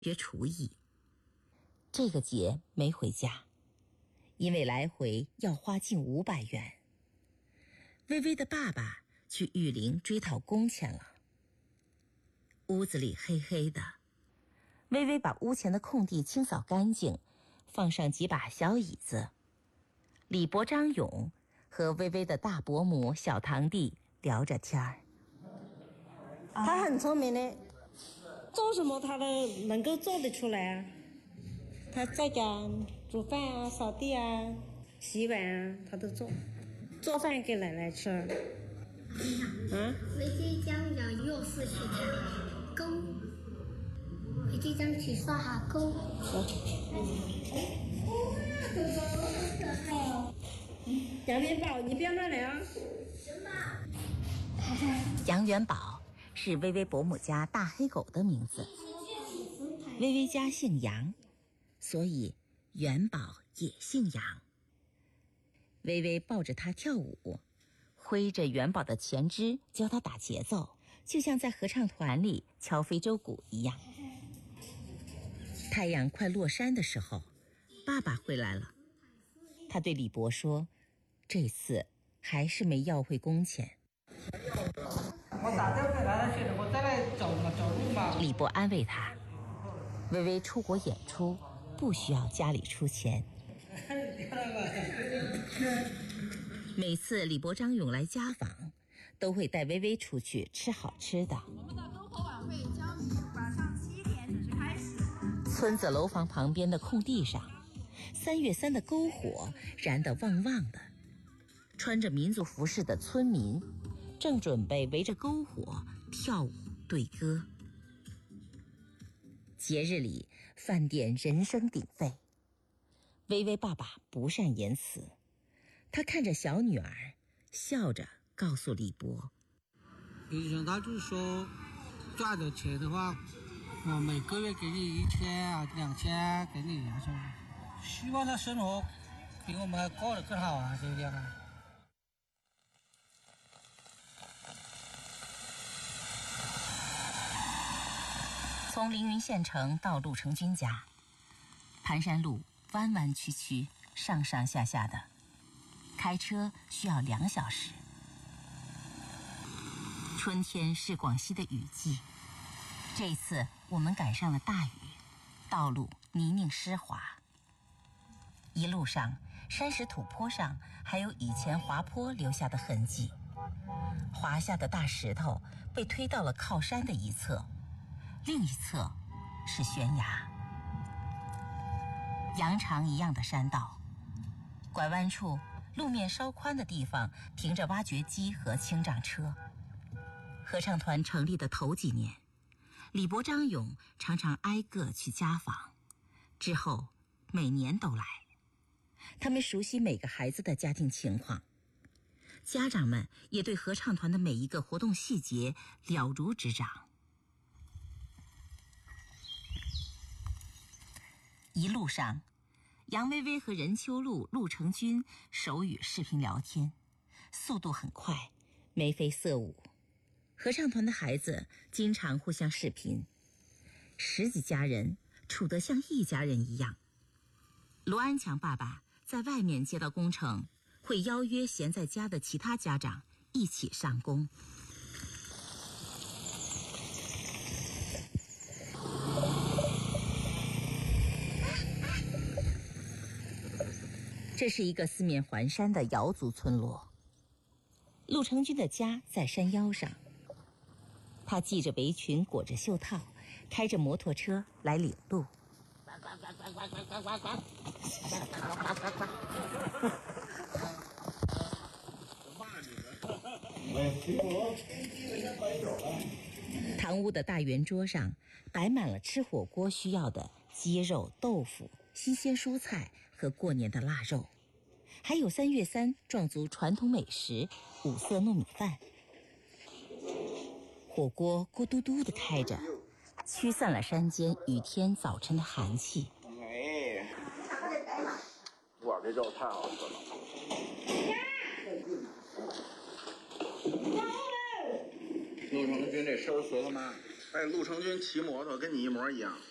学厨艺。这个节没回家，因为来回要花近500元。微微的爸爸去玉林追讨工钱了。屋子里黑黑的，微微把屋前的空地清扫干净，放上几把小椅子。李伯、张勇和微微的大伯母、小堂弟聊着天儿。 他很聪明的，做什么他都能够做得出来啊。他在家煮饭啊、扫地啊、洗碗啊，他都做。做饭给奶奶吃。 微微将要幼师去打工，微微将去刷下工。 杨元宝，你不要乱来啊！ 杨元宝是微微伯母家大黑狗的名字。微微家姓杨，所以元宝也姓杨。微微抱着他跳舞，挥着元宝的前肢教他打节奏，就像在合唱团里敲非洲鼓一样。太阳快落山的时候，爸爸回来了。他对李伯说，这次还是没要回工钱。 我打电话给他去的，我再来走路嘛。 李伯安慰他，微微出国演出不需要家里出钱。每次李伯、张勇来家访，都会带微微出去吃好吃的。 我们的篝火晚会将于晚上7点准时开始。 村子楼房旁边的空地上，3月3的篝火燃得旺旺的。穿着民族服饰的村民正准备围着篝火跳舞对歌。节日里，饭店人声鼎沸。微微爸爸不善言辞，他看着小女儿，笑着告诉李伯， 以前他就说赚的钱的话，我每个月给你1000啊2000给你啊，希望他生活比我们还过得更好啊，就这样啊。 从凌云县城到陆成军家，盘山路弯弯曲曲，上上下下的，开车需要2小时。春天是广西的雨季，这次我们赶上了大雨，道路泥泞湿滑。一路上山石土坡上还有以前滑坡留下的痕迹，滑下的大石头被推到了靠山的一侧，另一侧是悬崖。羊肠一样的山道，拐弯处路面稍宽的地方停着挖掘机和清障车。合唱团成立的头几年，李伯、张勇常常挨个去家访，之后每年都来。他们熟悉每个孩子的家庭情况，家长们也对合唱团的每一个活动细节了如指掌。一路上，杨微微和任秋露、陆成军手语视频聊天，速度很快，眉飞色舞。合唱团的孩子经常互相视频，10几家人处得像一家人一样。罗安强爸爸在外面接到工程，会邀约闲在家的其他家长一起上工。这是一个四面环山的瑶族村落。陆成军的家在山腰上，他系着围裙，裹着袖套，开着摩托车来领路。堂屋的大圆桌上摆满了吃火锅需要的鸡肉、豆腐、新鲜蔬菜和过年的腊肉，还有3月3壮族传统美食五色糯米饭。火锅咕嘟嘟地开着，驱散了山间雨天早晨的寒气。 哎，哇，这肉太好吃了！陆成军这身儿随他妈！哎，陆成军骑摩托跟你一模一样。